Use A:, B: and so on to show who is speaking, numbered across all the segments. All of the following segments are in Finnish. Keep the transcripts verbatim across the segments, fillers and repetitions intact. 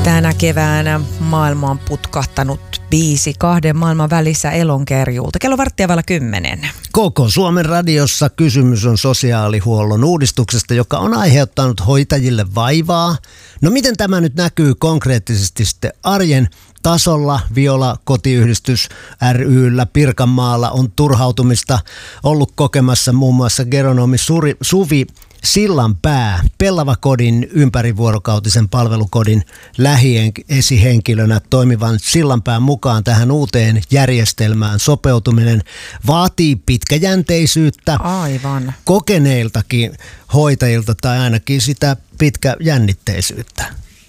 A: Tänä keväänä maailma on putkahtanut biisi kahden maailman välissä elonkerjuulta. Kello varttia vailla kymmenen.
B: Koko Suomen radiossa kysymys on sosiaalihuollon uudistuksesta, joka on aiheuttanut hoitajille vaivaa. No miten tämä nyt näkyy konkreettisesti sitten arjen tasolla? Viola Kotiyhdistys ry:llä Pirkanmaalla on turhautumista ollut kokemassa muun muassa geronomi Suvi Sillanpää, Pellava-kodin ympärivuorokautisen palvelukodin lähiesihenkilönä toimivan Sillanpään mukaan tähän uuteen järjestelmään sopeutuminen vaatii pitkäjänteisyyttä.
A: Aivan.
B: Kokeneiltakin hoitajilta tai ainakin sitä pitkäjännitteisyyttä.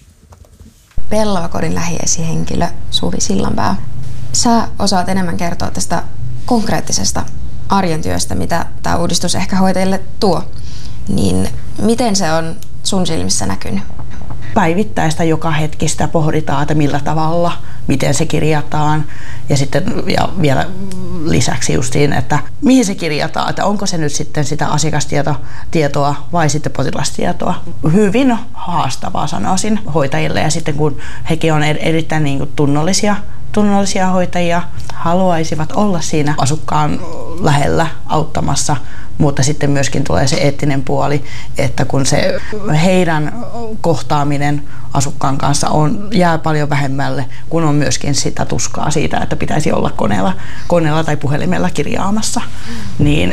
C: Pellava-kodin lähiesihenkilö Suvi Sillanpää. Sä osaat enemmän kertoa tästä konkreettisesta arjen työstä, mitä tämä uudistus ehkä hoitajille tuo. Niin miten se on sun silmissä näkynyt?
D: Päivittäistä joka hetkistä pohditaan, että millä tavalla, miten se kirjataan ja sitten ja vielä lisäksi justiin, että mihin se kirjataan, että onko se nyt sitten sitä asiakastietoa vai sitten potilastietoa. Hyvin haastavaa sanoisin hoitajille ja sitten kun hekin on erittäin niin kuin tunnollisia, tunnollisia hoitajia, haluaisivat olla siinä asukkaan lähellä auttamassa. Mutta sitten myöskin tulee se eettinen puoli, että kun se heidän kohtaaminen asukkaan kanssa on, jää paljon vähemmälle, kun on myöskin sitä tuskaa siitä, että pitäisi olla koneella, koneella tai puhelimella kirjaamassa, niin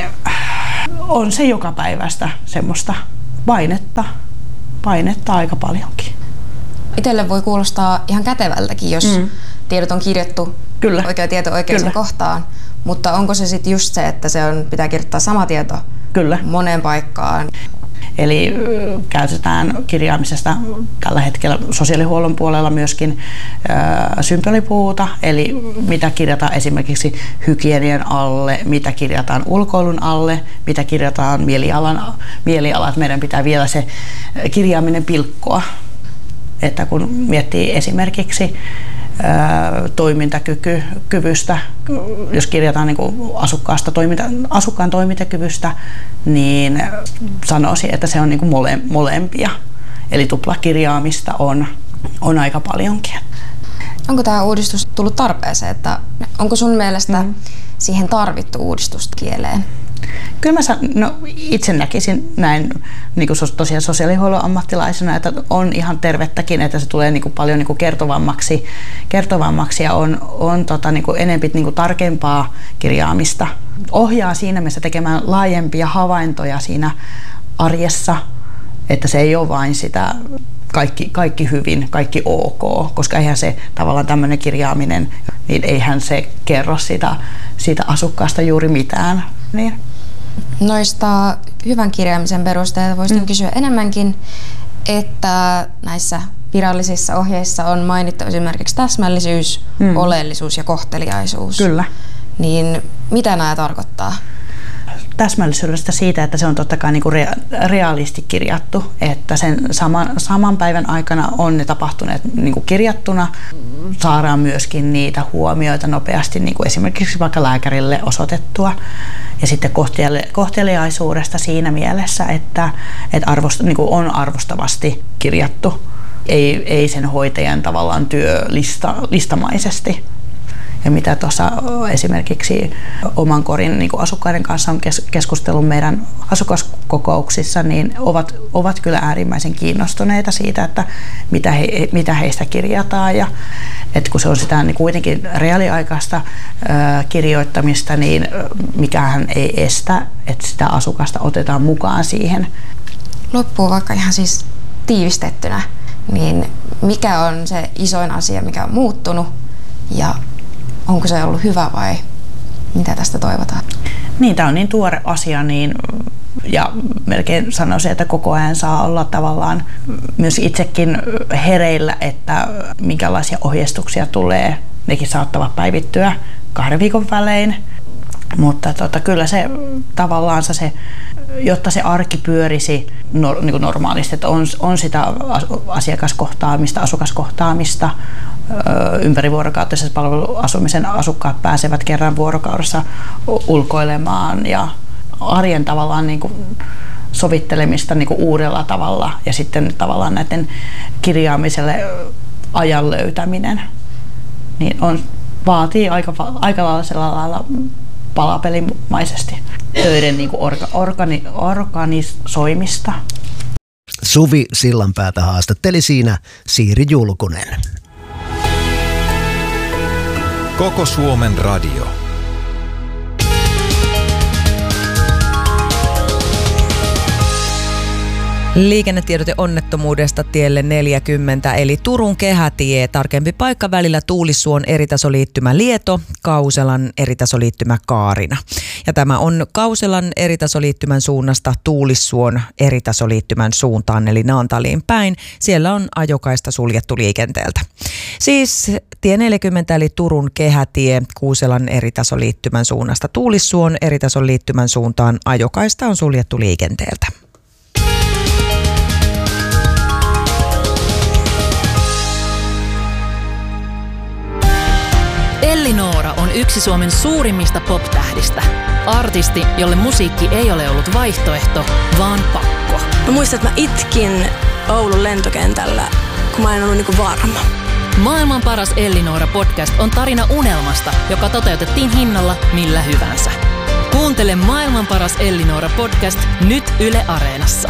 D: on se joka päivästä semmoista painetta, painetta aika paljonkin.
C: Itselle voi kuulostaa ihan kätevältäkin, jos mm. tiedot on kirjattu Kyllä. oikea tieto oikeaan Kyllä. kohtaan. Mutta onko se sitten just se, että se on, pitää kirjoittaa sama tieto
D: Kyllä.
C: moneen paikkaan?
D: Eli käytetään kirjaamisesta tällä hetkellä sosiaalihuollon puolella myöskin ää, symbolipuuta, eli mitä kirjataan esimerkiksi hygienian alle, mitä kirjataan ulkoilun alle, mitä kirjataan mielialan, mielialat. Meidän pitää vielä se kirjaaminen pilkkoa, että kun miettii esimerkiksi toimintakyvystä, jos kirjataan niin kuin asukkaasta toiminta, asukkaan toimintakyvystä, niin sanoisin, että se on niin kuin mole, molempia. Eli tuplakirjaamista on, on aika paljonkin.
C: Onko tämä uudistus tullut tarpeeseen? Että onko sun mielestä mm. siihen tarvittu uudistusta kieleen?
D: Kyllä mä no, itse näkisin näin niin kuin tosiaan sosiaalihuollon ammattilaisena, että on ihan tervettäkin, että se tulee niin kuin paljon niin kuin kertovammaksi, kertovammaksi ja on, on tota, niin kuin enempi niin kuin tarkempaa kirjaamista. Ohjaa siinä mielessä tekemään laajempia havaintoja siinä arjessa, että se ei ole vain sitä kaikki, kaikki hyvin, kaikki ok, koska eihän se tavallaan tämmöinen kirjaaminen, niin eihän se kerro sitä, siitä asukkaasta juuri mitään. Niin.
C: Noista hyvän kirjaamisen perusteella voisin mm. kysyä enemmänkin, että näissä virallisissa ohjeissa on mainittu esimerkiksi täsmällisyys, mm. oleellisuus ja kohteliaisuus.
D: Kyllä.
C: Niin mitä nämä tarkoittaa?
D: Täsmällisyydestä siitä, että se on totta kai niinku rea- realisti kirjattu, että sen saman, saman päivän aikana on ne tapahtuneet niinku kirjattuna. Saadaan myöskin niitä huomioita nopeasti niinku esimerkiksi vaikka lääkärille osoitettua. Ja sitten kohteliaisuudesta siinä mielessä, että, että arvost, niinku on arvostavasti kirjattu, ei, ei sen hoitajan tavallaan työlistamaisesti. Ja mitä tuossa esimerkiksi oman korin niin kuin asukkaiden kanssa on keskustellut meidän asukaskokouksissa, niin ovat, ovat kyllä äärimmäisen kiinnostuneita siitä, että mitä, he, mitä heistä kirjataan. Ja että kun se on sitä niin kuitenkin reaaliaikaista ää, kirjoittamista, niin mikähän ei estä, että sitä asukasta otetaan mukaan siihen.
C: Loppuun vaikka ihan siis tiivistettynä, niin mikä on se isoin asia, mikä on muuttunut ja onko se ollut hyvä vai mitä tästä toivotaan?
D: Niin, tämä on niin tuore asia, niin, ja melkein sanoisin, että koko ajan saa olla tavallaan myös itsekin hereillä, että minkälaisia ohjeistuksia tulee. Nekin saattavat päivittyä kahden viikon välein, mutta tota, kyllä se tavallaan se, jotta se arki pyörisi no, niin kuin normaalisti, että on, on sitä asiakaskohtaamista, asukaskohtaamista, ympärivuorokautisessa palveluasumisen asukkaat pääsevät kerran vuorokaudessa ulkoilemaan ja arjen tavallaan niin kuin sovittelemista niin kuin uudella tavalla ja sitten tavallaan näiden kirjaamiselle ajan löytäminen niin on, vaatii aika, aika lailla sillä lailla palapelimaisesti töiden niin kuin orga, organi, organisoimista.
B: Suvi Sillanpäätä haastatteli siinä Siiri Julkunen.
E: Koko Suomen radio.
A: Liikennetiedote onnettomuudesta tielle neljäkymmentä, eli Turun kehätie, tarkempi paikka välillä Tuulissuon eritasoliittymä Lieto, Kauselan eritasoliittymä Kaarina. Ja tämä on Kauselan eritasoliittymän suunnasta Tuulissuon eritasoliittymän suuntaan, eli Naantaliin päin. Siellä on ajokaista suljettu liikenteeltä. Siis tie neljäkymmentä, eli Turun kehätie, Kuuselan eritasoliittymän suunnasta Tuulissuon eritasoliittymän suuntaan, ajokaista on suljettu liikenteeltä.
F: Elli Noora on yksi Suomen suurimmista pop-tähdistä. Artisti, jolle musiikki ei ole ollut vaihtoehto, vaan pakko.
G: Mä muistan, että mä itkin Oulun lentokentällä, kun mä en ollut niinku varma.
F: Maailman paras Elli Noora podcast on tarina unelmasta, joka toteutettiin hinnalla millä hyvänsä. Kuuntele Maailman paras Elli Noora podcast nyt Yle Areenassa.